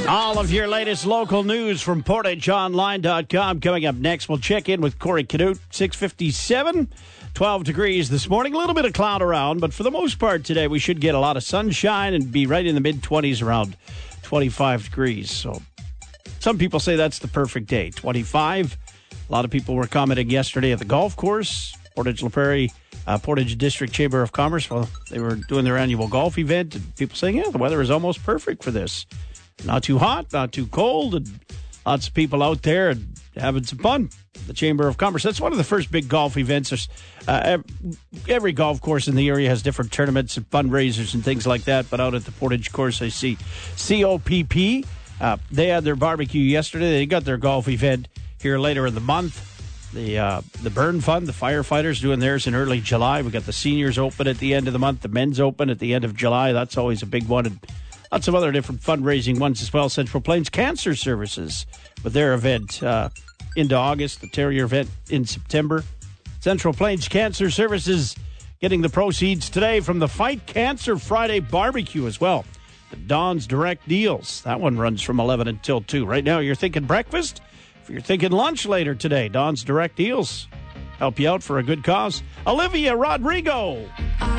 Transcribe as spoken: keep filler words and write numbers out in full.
All of your latest local news from portage online dot com. Coming up next, we'll check in with Corey Canute, six fifty-seven, twelve degrees this morning. A little bit of cloud around, but for the most part today, we should get a lot of sunshine and be right in the mid-twenties, around twenty-five degrees. So some people say that's the perfect day, twenty-five. A lot of people were commenting yesterday at the golf course, Portage La Prairie, uh, Portage District Chamber of Commerce. Well, they were doing their annual golf event, and people saying, yeah, the weather is almost perfect for this. Not too hot, not too cold, and lots of people out there and having some fun. The Chamber of Commerce. That's one of the first big golf events. There's, uh, every golf course in the area has different tournaments and fundraisers and things like that, but out at the Portage course, I see C O P P. Uh, they had their barbecue yesterday. They got their golf event here later in the month. The uh, the Burn Fund, the firefighters doing theirs in early July. We got the seniors open at the end of the month, the men's open at the end of July. That's always a big one. And lots of other different fundraising ones as well. Central Plains Cancer Services with their event uh, into August, the Terrier event in September. Central Plains Cancer Services getting the proceeds today from the Fight Cancer Friday barbecue as well. The Don's Direct Deals. That one runs from eleven until two. Right now, you're thinking breakfast. If you're thinking lunch later today, Don's Direct Deals help you out for a good cause. Olivia Rodrigo.